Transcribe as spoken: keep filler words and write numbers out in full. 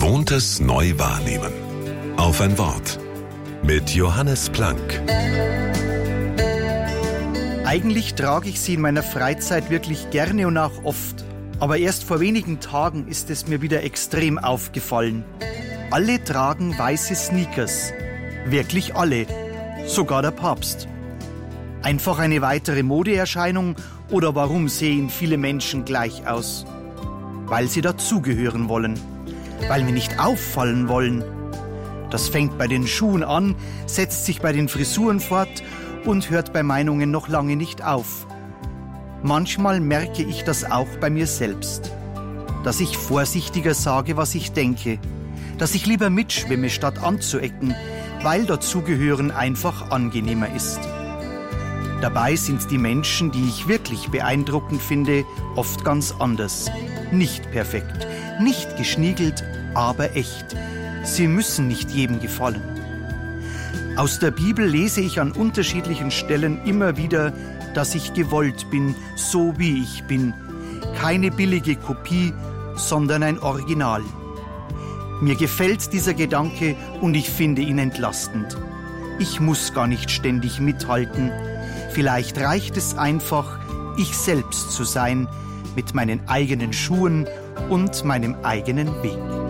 Gewohntes neu wahrnehmen. Auf ein Wort. Mit Johannes Planck. Eigentlich trage ich sie in meiner Freizeit wirklich gerne und auch oft. Aber erst vor wenigen Tagen ist es mir wieder extrem aufgefallen. Alle tragen weiße Sneakers. Wirklich alle. Sogar der Papst. Einfach eine weitere Modeerscheinung oder warum sehen viele Menschen gleich aus? Weil sie dazugehören wollen. Weil wir nicht auffallen wollen. Das fängt bei den Schuhen an, setzt sich bei den Frisuren fort und hört bei Meinungen noch lange nicht auf. Manchmal merke ich das auch bei mir selbst. Dass ich vorsichtiger sage, was ich denke. Dass ich lieber mitschwimme, statt anzuecken, weil dazugehören einfach angenehmer ist. Dabei sind die Menschen, die ich wirklich beeindruckend finde, oft ganz anders. Nicht perfekt, nicht geschniegelt, aber echt. Sie müssen nicht jedem gefallen. Aus der Bibel lese ich an unterschiedlichen Stellen immer wieder, dass ich gewollt bin, so wie ich bin. Keine billige Kopie, sondern ein Original. Mir gefällt dieser Gedanke und ich finde ihn entlastend. Ich muss gar nicht ständig mithalten. Vielleicht reicht es einfach, ich selbst zu sein, mit meinen eigenen Schuhen und meinem eigenen Weg.